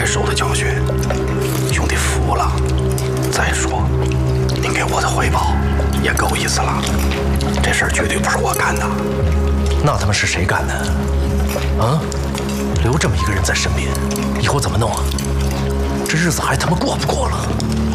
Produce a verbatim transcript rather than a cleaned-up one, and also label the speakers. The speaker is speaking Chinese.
Speaker 1: 受的教训，兄弟服了。再说，您给我的回报也够意思了。这事儿绝对不是我干的。
Speaker 2: 那他妈是谁干的？啊？留这么一个人在身边，以后怎么弄啊？这日子还他妈过不过了？